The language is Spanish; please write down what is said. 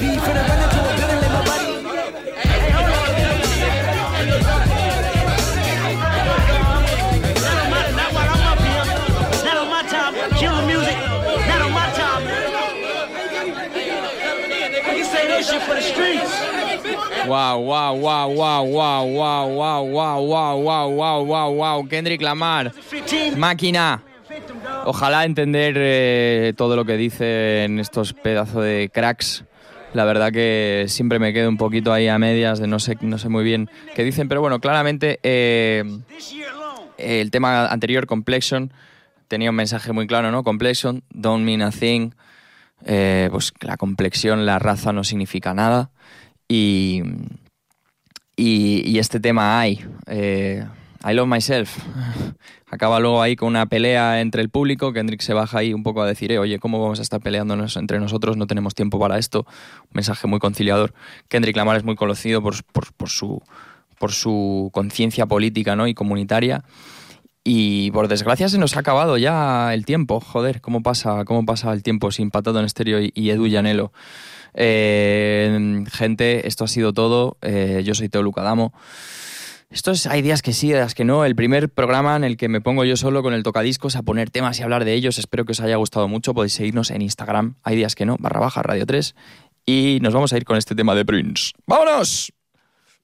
Wow, Kendrick Lamar, máquina. Ojalá entender todo lo que dicen estos pedazos de cracks. La verdad que siempre me quedo un poquito ahí a medias de no sé muy bien qué dicen, pero bueno, claramente el tema anterior, Complexion, tenía un mensaje muy claro, ¿no? Complexion, don't mean a thing. Pues la complexión, la raza no significa nada. Y este tema I love myself, acaba luego ahí con una pelea entre el público. Kendrick se baja ahí un poco a decir, oye, ¿cómo vamos a estar peleándonos entre nosotros? No tenemos tiempo para esto. Un mensaje muy conciliador. Kendrick Lamar es muy conocido por su conciencia política, ¿no? Y comunitaria. Y por desgracia se nos ha acabado ya el tiempo. Joder, ¿cómo pasa el tiempo sin Patado en Estéreo y Edu Llanelo? Gente, esto ha sido todo. Yo soy Teo Lucadamo. Hay días que sí, días que no. El primer programa en el que me pongo yo solo con el tocadiscos a poner temas y hablar de ellos. Espero que os haya gustado mucho. Podéis seguirnos en Instagram, hay días que no, /Radio 3. Y nos vamos a ir con este tema de Prince. ¡Vámonos!